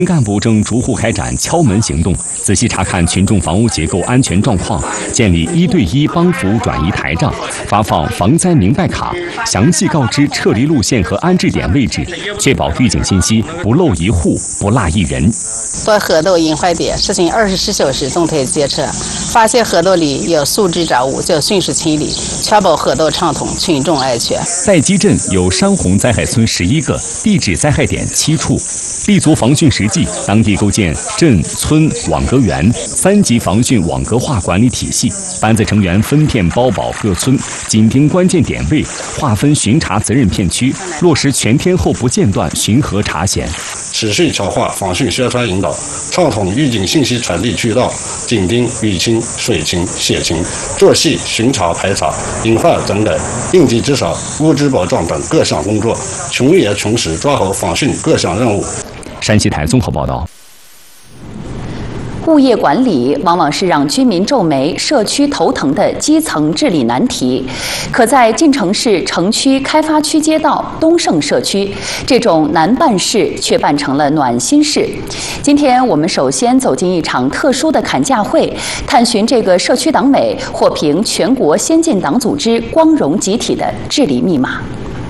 干部正逐户开展敲门行动，仔细查看群众房屋结构安全状况，建立1对1帮扶转移台账，发放防灾明白卡，详细告知撤离路线和安置点位置，确保预警信息不漏一户、不落一人。 到河道引坏点实行24小时动态监测，发现河道里有素质杂物就迅速清理，确保河道畅通、群众安全。 待基镇有山洪灾害村11个，地质灾害点7处，立足防汛实际，当地构建镇村网格员3级防汛网格化管理体系，班子成员分片包保各村，紧盯关键点位，划分巡查责任片区，落实全天候不间断巡河查险， 持续强化防汛宣传引导，畅通预警信息传递渠道，紧盯雨情、水情、血情，做细巡查排查、隐患整改、应急治伤、物资保障等各项工作，穷也穷时抓好防汛各项任务。 山西台综合报道。 物业管理往往是让居民皱眉、社区头疼的基层治理难题，可在晋城市城区开发区街道东胜社区，这种难办事却办成了暖心事。今天我们首先走进一场特殊的砍价会，探寻这个社区党委获评全国先进党组织光荣集体的治理密码。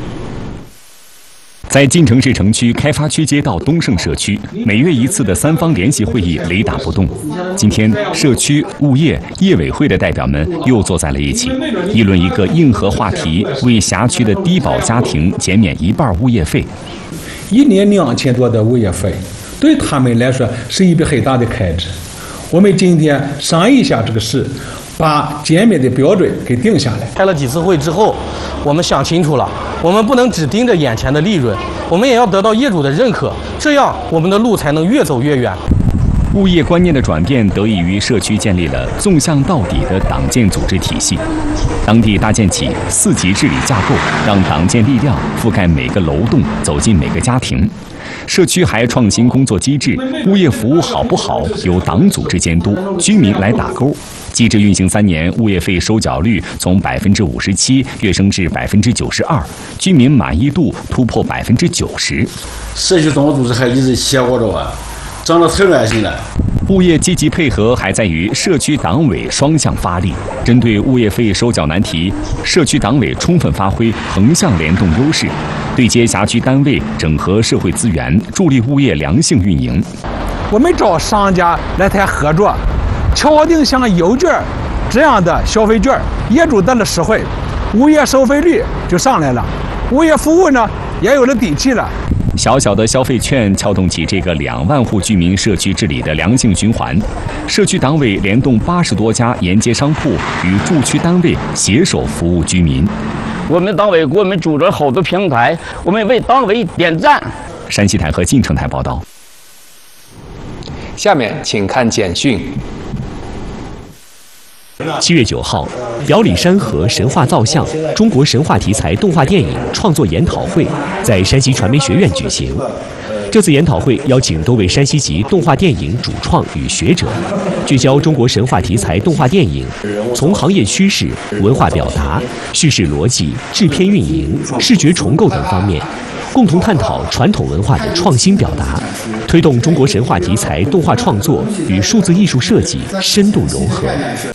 在晋城市城区开发区街道东胜社区，每月1次的3方联席会议雷打不动。今天，社区、物业、业委会的代表们又坐在了一起，议论一个硬核话题：为辖区的低保家庭减免1半物业费。 1年2000多的物业费，对他们来说是一笔很大的开支。我们今天商议一下这个事，把减免的标准给定下来。 开了几次会之后，我们想清楚了，我们不能只盯着眼前的利润，我们也要得到业主的认可，这样我们的路才能越走越远。物业观念的转变得益于社区建立了纵向到底的党建组织体系，当地搭建起4级治理架构，让党建力量覆盖每个楼栋，走进每个家庭。社区还创新工作机制，物业服务好不好由党组织监督，居民来打勾。机制运行3年，物业费收缴率从57%跃升至92%，居民满意度突破90%。 社区党组织还一直结果着啊，长得太安心了。 物业积极配合还在于社区党委双向发力，针对物业费收缴难题，社区党委充分发挥横向联动优势，对接辖区单位，整合社会资源，助力物业良性运营。 我们找商家来谈合作，敲定像邮券这样的消费券，业主得了实惠，物业收费率就上来了，物业服务呢也有了底气了。 小小的消费券撬动起这个2万户居民社区治理的良性循环，社区党委联动80多家沿街商铺与驻区单位携手服务居民。 我们党委给我们组织了好多平台，我们为党委点赞。 山西台和晋城台报道。 下面请看简讯。 7月9号，表里山河神话造像中国神话题材动画电影创作研讨会在山西传媒学院举行。这次研讨会邀请多位山西籍动画电影主创与学者，聚焦中国神话题材动画电影从行业趋势、文化表达、叙事逻辑、制片运营、视觉重构等方面，共同探讨传统文化的创新表达，推动中国神话题材动画创作与数字艺术设计深度融合。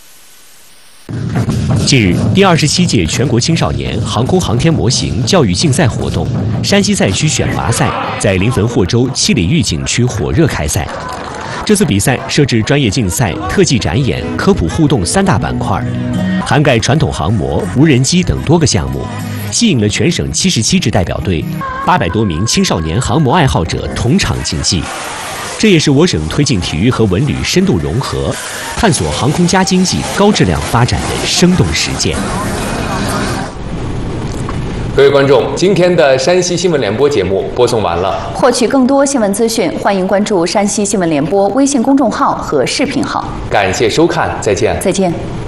近日，第27届全国青少年航空航天模型教育竞赛活动山西赛区选拔赛在临汾霍州七里峪景区火热开赛。这次比赛设置专业竞赛、特技展演、科普互动3大板块，涵盖传统航模、无人机等多个项目，吸引了全省77支代表队、800多名青少年航模爱好者同场竞技。这也是我省推进体育和文旅深度融合，探索航空加经济高质量发展的生动实践。 各位观众，今天的山西新闻联播节目播送完了。 获取更多新闻资讯，欢迎关注山西新闻联播微信公众号和视频号。 感谢收看，再见。 再见。